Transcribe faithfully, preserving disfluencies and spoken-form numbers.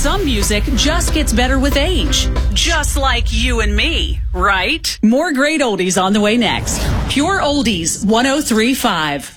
some music just gets better with age. Just like you and me, right? More great oldies on the way next. Pure Oldies one oh three point five.